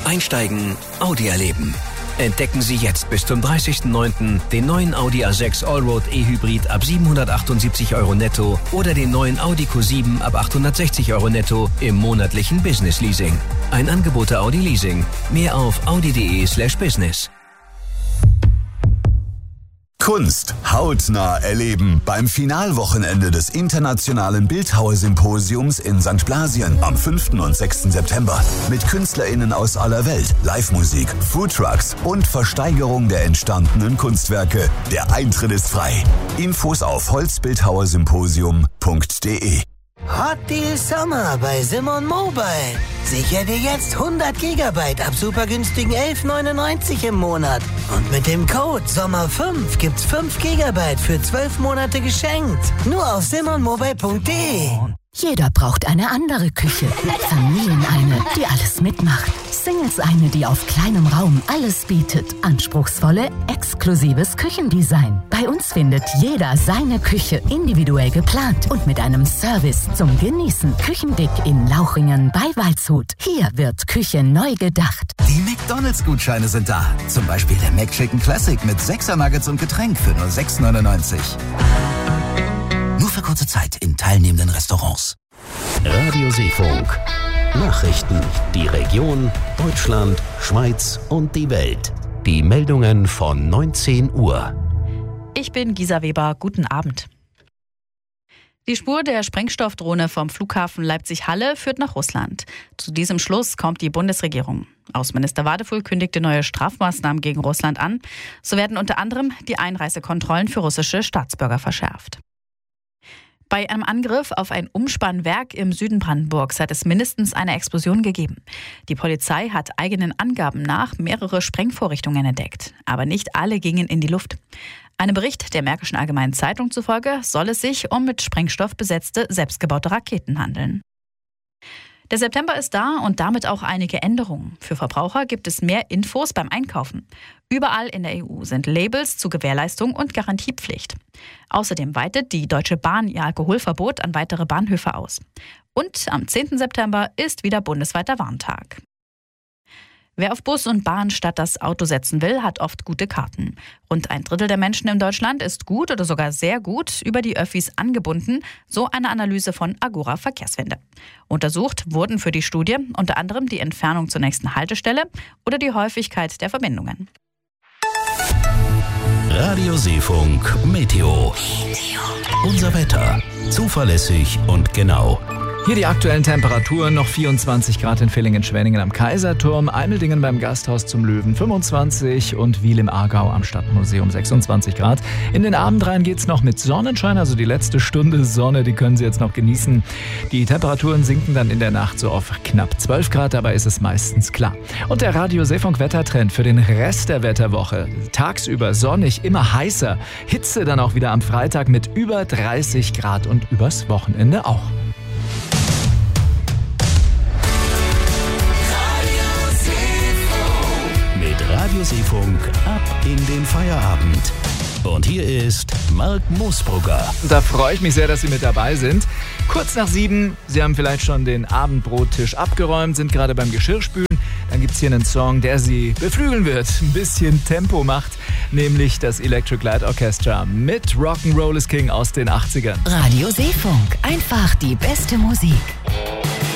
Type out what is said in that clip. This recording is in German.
Einsteigen, Audi erleben. Entdecken Sie jetzt bis zum 30.09. den neuen Audi A6 Allroad E-Hybrid ab 778 € netto oder den neuen Audi Q7 ab 860 € netto im monatlichen Business Leasing. Ein Angebot der Audi Leasing. Mehr auf audi.de/business. Kunst hautnah erleben beim Finalwochenende des Internationalen Bildhauersymposiums in St. Blasien am 5. und 6. September. Mit KünstlerInnen aus aller Welt, Live-Musik, Foodtrucks und Versteigerung der entstandenen Kunstwerke. Der Eintritt ist frei. Infos auf holzbildhauersymposium.de. Hot Deal Sommer bei Simon Mobile. Sicher dir jetzt 100 GB ab super günstigen 11,99 im Monat. Und mit dem Code SOMMER5 gibt's 5 GB für 12 Monate geschenkt. Nur auf simonmobile.de. Jeder braucht eine andere Küche. Familien eine, die alles mitmacht. Singles eine, die auf kleinem Raum alles bietet. Anspruchsvolle, exklusives Küchendesign. Bei uns findet jeder seine Küche individuell geplant und mit einem Service zum Genießen. Küchendick in Lauchringen bei Waldshut. Hier wird Küche neu gedacht. Die McDonald's-Gutscheine sind da. Zum Beispiel der McChicken Classic mit 6er Nuggets und Getränk für nur 6,99. Nur für kurze Zeit in teilnehmenden Restaurants. Radio Seefunk. Nachrichten. Die Region, Deutschland, Schweiz und die Welt. Die Meldungen von 19 Uhr. Ich bin Gisa Weber. Guten Abend. Die Spur der Sprengstoffdrohne vom Flughafen Leipzig-Halle führt nach Russland. Zu diesem Schluss kommt die Bundesregierung. Außenminister Wadefuhl kündigte neue Strafmaßnahmen gegen Russland an. So werden unter anderem die Einreisekontrollen für russische Staatsbürger verschärft. Bei einem Angriff auf ein Umspannwerk im Süden Brandenburgs hat es mindestens eine Explosion gegeben. Die Polizei hat eigenen Angaben nach mehrere Sprengvorrichtungen entdeckt. Aber nicht alle gingen in die Luft. Einem Bericht der Märkischen Allgemeinen Zeitung zufolge soll es sich um mit Sprengstoff besetzte, selbstgebaute Raketen handeln. Der September ist da und damit auch einige Änderungen. Für Verbraucher gibt es mehr Infos beim Einkaufen. Überall in der EU sind Labels zu Gewährleistung und Garantiepflicht. Außerdem weitet die Deutsche Bahn ihr Alkoholverbot an weitere Bahnhöfe aus. Und am 10. September ist wieder bundesweiter Warntag. Wer auf Bus und Bahn statt das Auto setzen will, hat oft gute Karten. Rund 1/3 der Menschen in Deutschland ist gut oder sogar sehr gut über die Öffis angebunden, so eine Analyse von Agora Verkehrswende. Untersucht wurden für die Studie unter anderem die Entfernung zur nächsten Haltestelle oder die Häufigkeit der Verbindungen. Radio Seefunk Meteo. Unser Wetter. Zuverlässig und genau. Hier die aktuellen Temperaturen, noch 24 Grad in Villingen-Schwenningen am Kaiserturm, Eimeldingen beim Gasthaus zum Löwen 25 und Wiel im Aargau am Stadtmuseum 26 Grad. In den Abend rein geht's noch mit Sonnenschein, also die letzte Stunde Sonne, die können Sie jetzt noch genießen. Die Temperaturen sinken dann in der Nacht so auf knapp 12 Grad, dabei ist es meistens klar. Und der Radio Seefunk Wettertrend für den Rest der Wetterwoche. Tagsüber sonnig, immer heißer, Hitze dann auch wieder am Freitag mit über 30 Grad und übers Wochenende auch. Radio Seefunk ab in den Feierabend. Und hier ist Marc Moosbrugger. Da freue ich mich sehr, dass Sie mit dabei sind. Kurz nach 7, Sie haben vielleicht schon den Abendbrottisch abgeräumt, sind gerade beim Geschirrspülen. Dann gibt es hier einen Song, der Sie beflügeln wird, ein bisschen Tempo macht, nämlich das Electric Light Orchestra mit Rock'n'Roll is King aus den 80ern. Radio Seefunk, einfach die beste Musik.